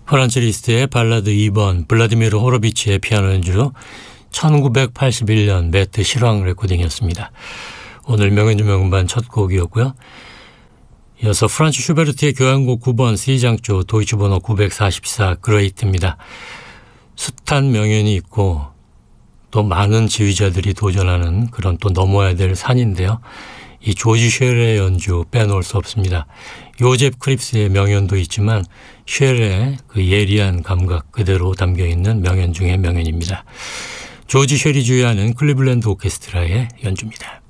프란츠 리스트의 발라드 2번, 블라디미르 호로비치의 피아노 연주, 1981년 매트 실황 레코딩이었습니다. 오늘 명연 중 명반 첫 곡이었고요. 이어서 프란츠 슈베르트의 교향곡 9번 C장조 도이치 번호 944 그레이트입니다. 숱한 명연이 있고 또 많은 지휘자들이 도전하는 그런 또 넘어야 될 산인데요. 이 조지 쉐렐의 연주 빼놓을 수 없습니다. 요제프 크립스의 명연도 있지만 쉐렐의 그 예리한 감각 그대로 담겨있는 명연 중의 명연입니다. 조지 쉐리 주의하는 클리블랜드 오케스트라의 연주입니다.